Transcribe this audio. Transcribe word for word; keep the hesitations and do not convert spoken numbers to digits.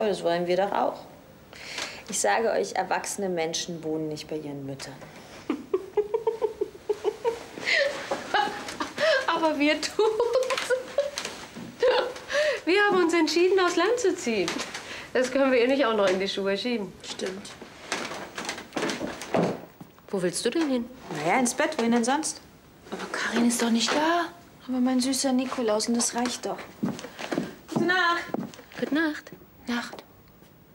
Das wollen wir doch auch. Ich sage euch, erwachsene Menschen wohnen nicht bei ihren Müttern. Aber wir tun's. Wir haben uns entschieden, aufs Land zu ziehen. Das können wir ihr nicht auch noch in die Schuhe schieben. Stimmt. Wo willst du denn hin? Naja, ins Bett. Wohin denn sonst? Aber Karin ist doch nicht da. Aber mein süßer Nikolaus, und das reicht doch. Gute Nacht. Gute Nacht. Nacht.